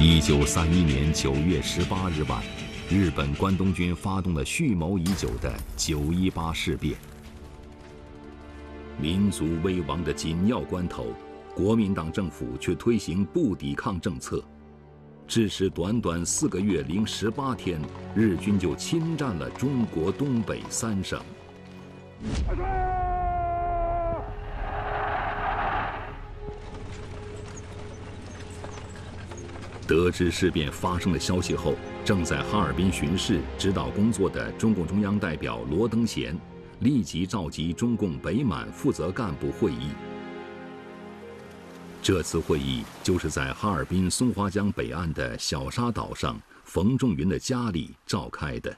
1931年9月18日晚，日本关东军发动了蓄谋已久的9·18事变。民族危亡的紧要关头，国民党政府却推行不抵抗政策，致使短短4个月零18天，日军就侵占了中国东北3省。得知事变发生的消息后，正在哈尔滨巡视指导工作的中共中央代表罗登贤立即召集中共北满负责干部会议。这次会议就是在哈尔滨松花江北岸的小沙岛上冯仲云的家里召开的。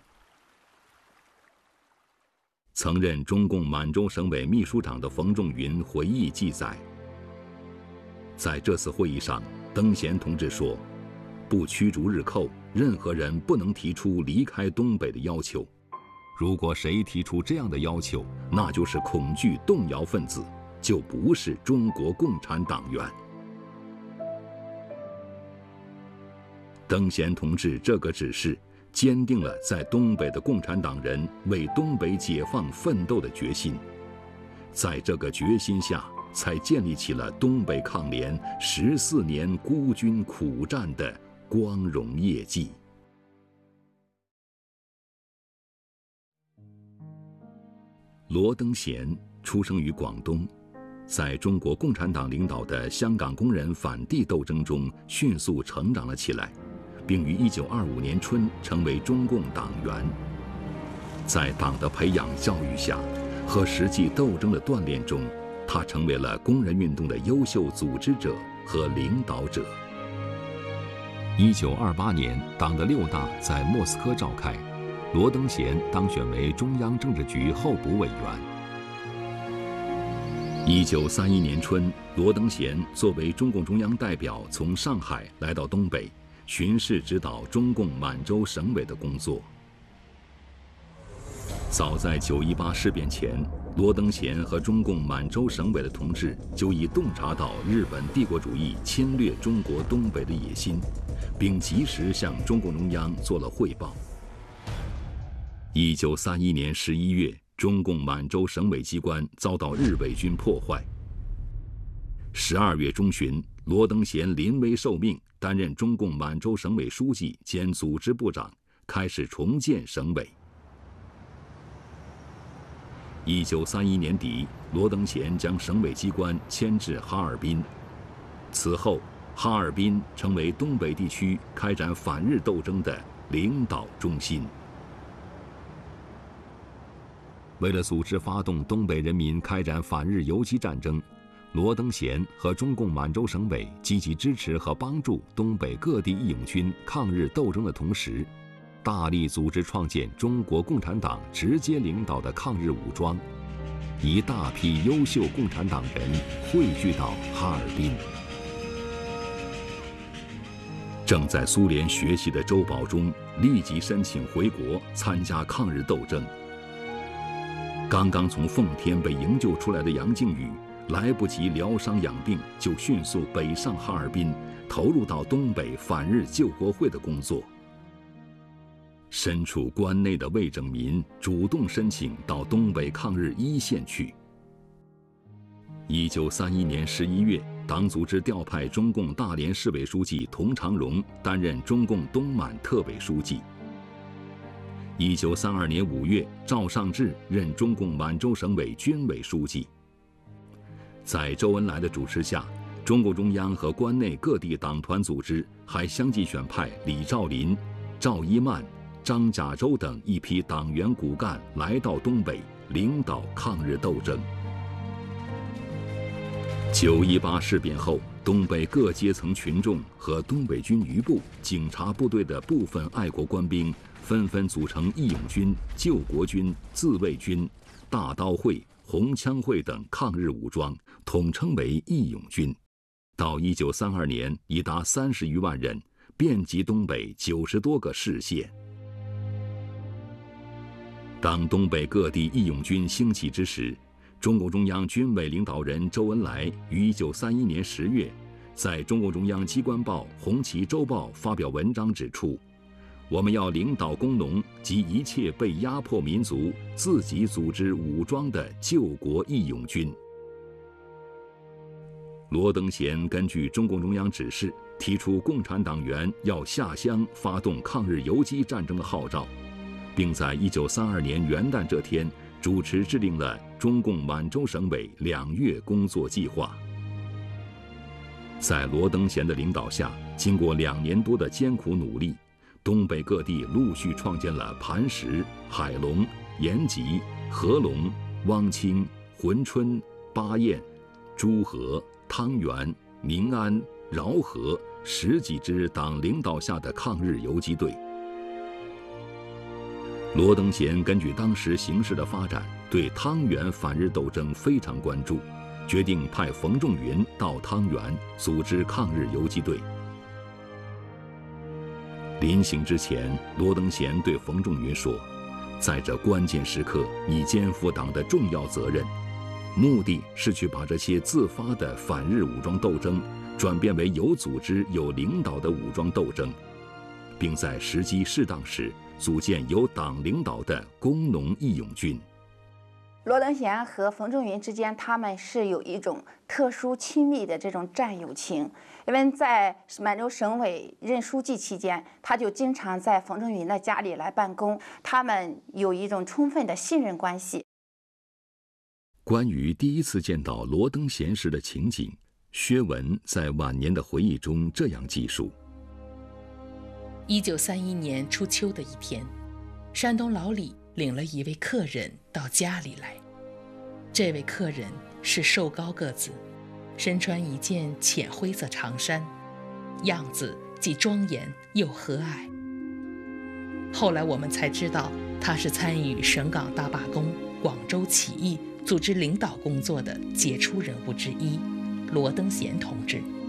曾任中共满洲省委秘书长的冯仲云回忆记载，在这次会议上，登贤同志说，不驱逐日寇，任何人不能提出离开东北的要求。如果谁提出这样的要求，那就是恐惧动摇分子，就不是中国共产党员。登贤同志这个指示，坚定了在东北的共产党人为东北解放奋斗的决心。在这个决心下，才建立起了东北抗联14年孤军苦战的光荣业绩。罗登贤出生于广东，在中国共产党领导的香港工人反帝斗争中迅速成长了起来，并于1925年春成为中共党员。在党的培养教育下和实际斗争的锻炼中，他成为了工人运动的优秀组织者和领导者。1928年，党的6大在莫斯科召开，罗登贤当选为中央政治局候补委员。1931年春，罗登贤作为中共中央代表从上海来到东北，巡视指导中共满洲省委的工作。早在9·18事变前，罗登贤和中共满洲省委的同志就已洞察到日本帝国主义侵略中国东北的野心，并及时向中共中央做了汇报。1931年11月，中共满洲省委机关遭到日伪军破坏。12月中旬，罗登贤临危受命，担任中共满洲省委书记兼组织部长，开始重建省委。1931年底，罗登贤将省委机关迁至哈尔滨。此后，哈尔滨成为东北地区开展反日斗争的领导中心。为了组织发动东北人民开展反日游击战争，罗登贤和中共满洲省委积极支持和帮助东北各地义勇军抗日斗争的同时，大力组织创建中国共产党直接领导的抗日武装，一大批优秀共产党人汇聚到哈尔滨。正在苏联学习的周保中立即申请回国参加抗日斗争。刚刚从奉天被营救出来的杨靖宇，来不及疗伤养病，就迅速北上哈尔滨，投入到东北反日救国会的工作。身处关内的魏拯民主动申请到东北抗日一线去。1931年11月，党组织调派中共大连市委书记佟长荣担任中共东满特委书记。1932年5月，赵尚志任中共满洲省委军委书记。在周恩来的主持下，中共中央和关内各地党团组织还相继选派李兆麟、赵一曼、张甲洲等一批党员骨干来到东北，领导抗日斗争。9·18事变后，东北各阶层群众和东北军余部、警察部队的部分爱国官兵纷纷组成义勇军、救国军、自卫军、大刀会、红枪会等抗日武装，统称为义勇军。到1932年，已达30余万人，遍及东北90多个市县。当东北各地义勇军兴起之时，中共中央军委领导人周恩来于1931年10月， 在中共中央机关报《红旗周报》发表文章指出，我们要领导工农及一切被压迫民族自己组织武装的救国义勇军。罗登贤根据中共中央指示，提出共产党员要下乡发动抗日游击战争的号召，并在1932年元旦这天主持制定了中共满洲省委2月工作计划。在罗登贤的领导下，经过2年多的艰苦努力，东北各地陆续创建了磐石、海龙、延吉、合龙、汪清、珲春、巴彦、诸河、汤原、宁安、饶河10几支党领导下的抗日游击队。罗登贤根据当时形势的发展，对汤原反日斗争非常关注，决定派冯仲云到汤原组织抗日游击队。临行之前，罗登贤对冯仲云说：“在这关键时刻，你肩负党的重要责任，目的是去把这些自发的反日武装斗争转变为有组织、有领导的武装斗争，并在时机适当时组建由党领导的工农义勇军。” 罗登贤和冯仲云之间，他们是有一种特殊亲密的这种战友情，因为在满洲省委任书记期间，他就经常在冯仲云的家里来办公，他们有一种充分的信任关系。 关于第一次见到罗登贤时的情景，薛文在晚年的回忆中这样记述 ：1931年初秋的一天，山东老李领了一位客人到家里来。这位客人是瘦高个子，身穿一件浅灰色长衫，样子既庄严又和蔼。后来我们才知道，他是参与省港大罢工、广州起义组织领导工作的杰出人物之一，罗登贤同志。